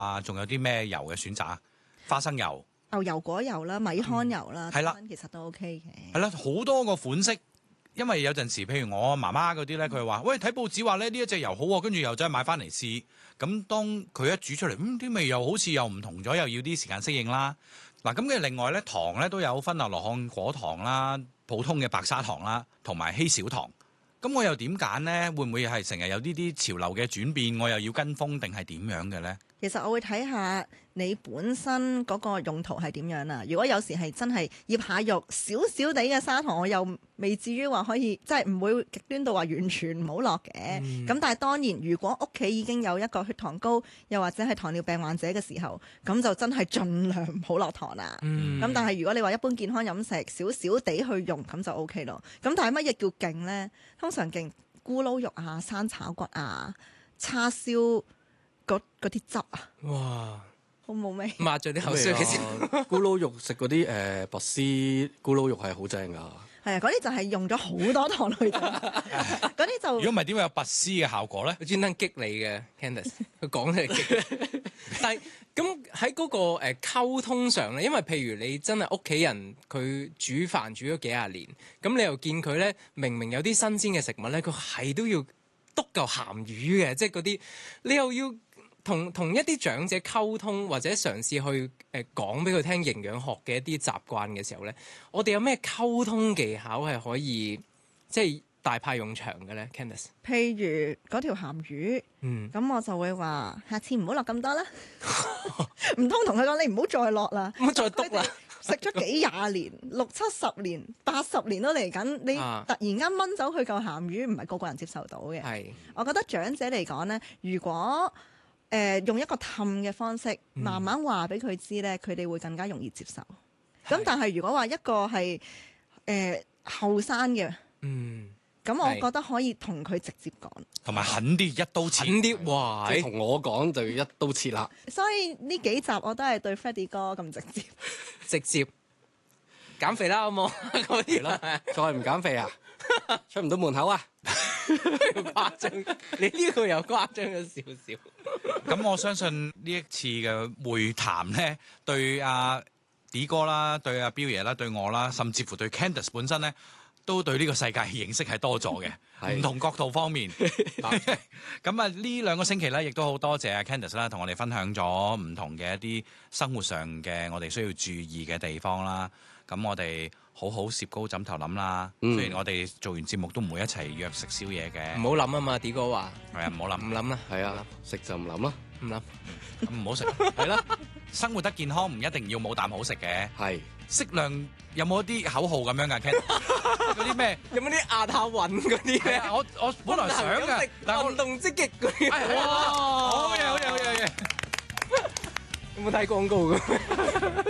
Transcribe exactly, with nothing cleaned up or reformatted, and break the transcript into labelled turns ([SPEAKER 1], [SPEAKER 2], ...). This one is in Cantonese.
[SPEAKER 1] 啊，仲有啲咩油嘅選擇啊？花生油、
[SPEAKER 2] 牛油果油啦、米糠油啦，
[SPEAKER 1] 係啦、
[SPEAKER 2] 其實都 OK 嘅。
[SPEAKER 1] 係啦，好多個款式。因為有陣時，譬如我媽媽嗰啲咧，佢話：喂，睇報紙話咧呢一隻油好喎，跟住又走去買翻嚟試。咁當佢一煮出嚟，嗯，啲味又好似又唔同咗，又要啲時間適應啦。嗱，咁嘅另外咧，糖咧都有分啊，羅漢果糖啦、普通嘅白砂糖啦，同埋稀少糖。咁我又點揀呢？會唔會係成日有呢啲潮流嘅轉變，我又要跟風定係點樣嘅咧？
[SPEAKER 2] 其實我會睇下你本身嗰個用途係點樣啦。如果有時係真係醃下肉，少少地嘅砂糖，我又未至於話可以，即係唔會極端到話完全唔好落嘅。咁、嗯、但係當然，如果屋企已經有一個血糖高，又或者係糖尿病患者嘅時候，咁就真係盡量唔好落糖啦。咁、嗯、但係如果你話一般健康飲食，少少地去用，咁就 O K 咯。咁但係乜嘢叫勁呢？通常勁咕嚕肉啊、生炒骨啊、叉燒。嗰啲汁啊，哇，好冇味，
[SPEAKER 3] 抹咗啲口水嘅時候，
[SPEAKER 4] 咕嚕肉食嗰啲誒拔絲咕嚕肉係好正㗎。
[SPEAKER 2] 係啊，嗰啲就係用咗好多糖去整，嗰啲就
[SPEAKER 1] 如果唔係點會有拔絲嘅效果咧？
[SPEAKER 3] 佢專登激你嘅 Candice，佢講係激。但係咁喺嗰個誒溝通上咧，因為譬如你真係屋企人佢煮飯煮咗幾廿年，咁你又見佢咧明明有啲新鮮嘅食物咧，佢係都要篤嚿鹹魚嘅，即係嗰啲你又要。同同一啲長者溝通或者嘗試去誒講俾佢聽營養學嘅一啲習慣嘅時候咧，我哋有咩溝通技巧係可以即係大派用場嘅咧 Candice？
[SPEAKER 2] 譬如嗰條鹹魚，
[SPEAKER 3] 嗯，
[SPEAKER 2] 咁我就會話下次唔好落咁多啦，唔通同佢講你唔好再落啦，
[SPEAKER 3] 唔好再篤啦。
[SPEAKER 2] 食咗幾廿年、六七十年、八十年都嚟緊，你突然間掹走佢嚿鹹魚，唔係個個人接受到嘅。係，我覺得長者嚟講咧，如果誒、呃、用一個氹嘅方式，慢慢話俾佢知咧，佢哋會更加容易接受。咁但係如果話一個係誒後生嘅，嗯，咁我覺得可以同佢直接講，
[SPEAKER 1] 同埋狠啲，一刀切
[SPEAKER 3] 啲，哇！
[SPEAKER 4] 即係同我講就要一刀切啦。
[SPEAKER 2] 所以呢幾集我都係對 Freddie 哥咁直接，
[SPEAKER 3] 直接減肥啦，好冇？嗰啲
[SPEAKER 4] 啦，再唔減肥啊，出唔到門口啊！
[SPEAKER 3] 誇張，你呢個又誇張咗少少。
[SPEAKER 1] 咁我相信呢一次嘅會談咧，對阿 D 哥啦，對阿彪爺啦，對我啦，甚至乎對 Candice 本身咧，都對呢個世界認識係多咗嘅，唔同角度方面。咁啊，呢兩個星期咧，亦都好多謝阿 Candice 啦，同我哋分享咗唔同嘅一啲生活上嘅我哋需要注意嘅地方啦。咁我哋好好攝高枕頭諗啦。嗯、雖然我哋做完節目都唔會一齊約食宵夜嘅。
[SPEAKER 3] 唔好諗啊嘛 ，D 哥話
[SPEAKER 1] 係啊，唔好諗，唔
[SPEAKER 3] 諗啦，係啊，
[SPEAKER 4] 食就唔諗啦，
[SPEAKER 3] 唔諗，
[SPEAKER 1] 咁唔好食係啦。生活得健康唔一定要冇啖好食嘅，係適量。有冇一啲口號咁樣㗎 Ken？ 嗰啲咩？
[SPEAKER 3] 有冇啲壓下韻嗰啲咧？
[SPEAKER 1] 我我本來想嘅，
[SPEAKER 3] 但係運動積極嗰啲。
[SPEAKER 1] 哇！好嘢好嘢好嘢好嘢！
[SPEAKER 3] 有冇睇廣告㗎？